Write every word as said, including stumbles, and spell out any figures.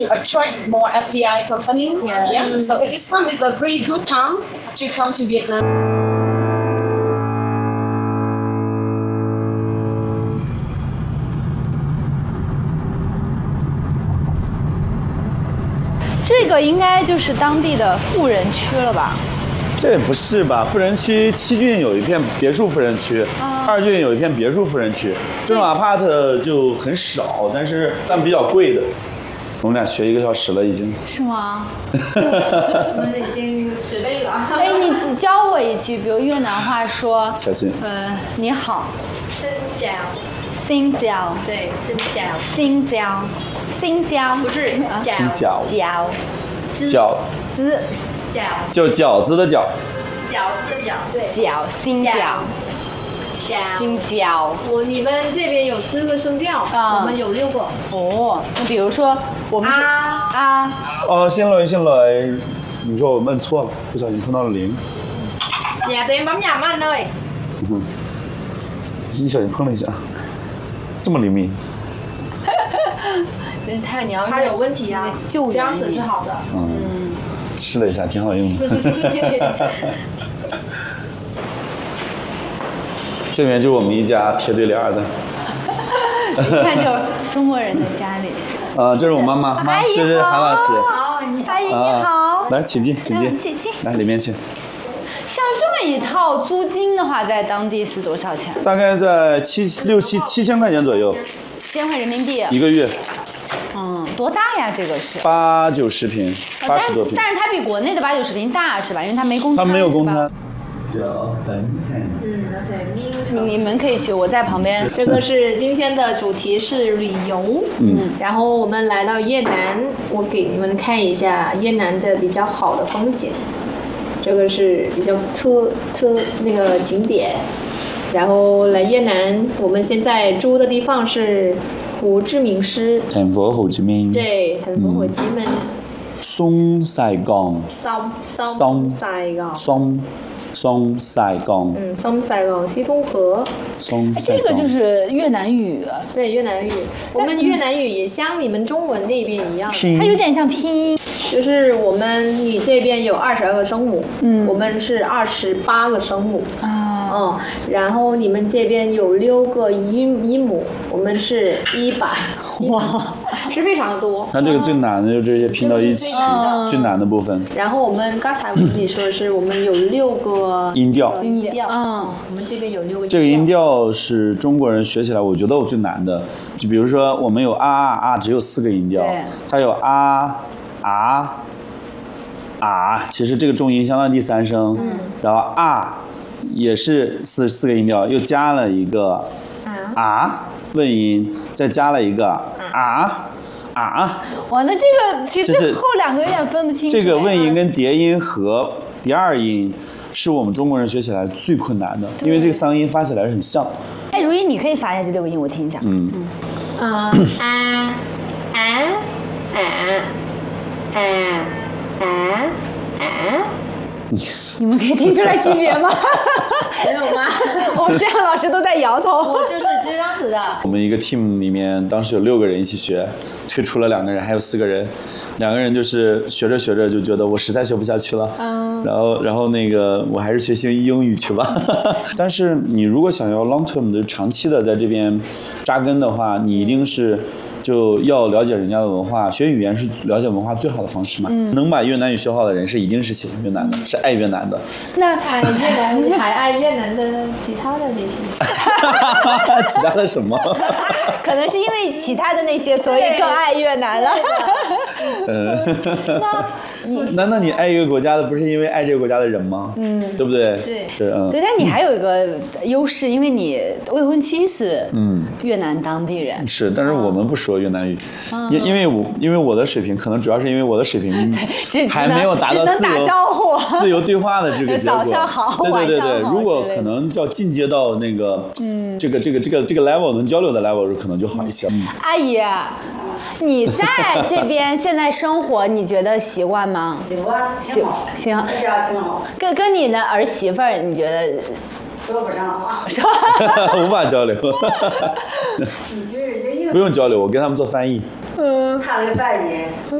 attract more F D I company. Yeah. yeah. So this time is a pretty good time to come to Vietnam. 这个应该就是当地的富人区了吧？ 这不是吧？富人区七郡有一片别墅富人区，啊、二郡有一片别墅富人区，这种 apart 就很少，但是但比较贵的。我们俩学一个小时了，已经。 是吗？ 我们已经十倍了。 哎，你只教我一句，比如越南话说， 小心。 呃，你好。 新疆。 新疆。 对，新疆。 新疆。新疆。 不是饺。 饺。 饺。 饺子。 饺。 就饺子的饺。 饺子的饺。对。 饺，新疆。新疆。 我你们这边有四个声调，啊、我们有六个。 哦，那比如说我们是啊啊。 哦，新來新來，你說我摁錯了，不小心碰到了零。 nhà tụi em bấm nhầm anh ơi。 嗯，一小心碰了一下，这么灵敏。 他你要他有问题啊， 这样子是好的。 嗯，试了一下，挺好用的。这边就是我们一家贴对联的。 一看就是中国人的家里。 啊，这是我妈妈，妈，这是韩老师。 阿姨你好。 来，请进，请进， 请进， 来里面请。 像这么一套租金的话，在当地是多少钱？ 大概在七六七七千块钱左右。 七千块人民币。 一个月。 嗯，多大呀？这个是八九十平，八十多平。 但是它比国内的八九十平大是吧？因为它没公摊。 它没有公摊。 嗯 ，OK， 你们可以去，我在旁边。 这个是今天的主题是旅游，嗯，然后我们来到越南，我给你们看一下越南的比较好的风景。这个是比较特特那个景点，然后来越南，我们现在住的地方是胡志明市。 thành phố Hồ Chí Minh。 对，thành phố Hồ Chí Minh。 松Sài Gòn。 松松 Sài Gòn。 松松Sài Gòn。 嗯，松 Sài Gòn 西贡河。 松。 这个就是越南语。 对，越南语。我们越南语也像你们中文那边一样， 它有点像拼音。 就是我们你这边有二十二个声母，嗯，我们是二十八个声母啊，嗯，然后你们这边有六个音音母，我们是一百，哇，是非常的多。 它这个最难的就是这些拼到一起，最难的部分。 然后我们刚才我跟你说的是，我们有六个音调， 音调，嗯，我们这边有六个音调。 这个音调是中国人学起来，我觉得我最难的。就比如说我们有啊啊啊，只有四个音调，它有啊。啊啊，其实这个重音相当于第三声，嗯、然后啊也是四四个音调，又加了一个啊问音，再加了一个啊啊。 哇，那这个其实后两个有点分不清楚。 这个问音跟叠音和第二音是我们中国人学起来最困难的，因为这个三个音发起来是很像。 哎，如意，你可以发一下这六个音，我听一下。 嗯嗯啊啊啊。啊啊啊！ 你们可以听出来区别吗？ 没有吗？ 我们摄像老师都在摇头。 我就是这样子的。 我们一个 team 里面当时有六个人一起学，退出了两个人，还有四个人。两个人就是学着学着就觉得我实在学不下去了，嗯，然后然后那个我还是学习英语去吧。但是你如果想要 long term 的长期的在这边扎根的话，你一定是就要了解人家的文化，学语言是了解文化最好的方式嘛。嗯，能把越南语学好的人是一定是喜欢越南的，是爱越南的。 那爱越南，你还爱越南的其他的那些？ 其他的什么？ 可能是因为其他的那些，所以更爱越南了。 嗯，那你难道你爱一个国家的不是因为爱这个国家的人吗？嗯，对不对？ 对， 是嗯。 对，但你还有一个优势，因为你未婚妻是嗯越南当地人。 是，但是我们不说越南语，因、嗯、因为我因为我的水平可能主要是因为我的水平还没有达到自由自由对话的这个结果。 早上好， 对对对对，如果可能叫进阶到那个嗯这个这个这个这个 level 能交流的 level 可能就好一些。嗯、 阿姨。你在这边现在生活，你觉得习惯吗？ 习惯， 行行， 这样挺好。 跟跟你的儿媳妇儿，你觉得？ 说不上话， 无法交流。 你就是这意思。 不用交流，我跟他们做翻译。 他的半夜。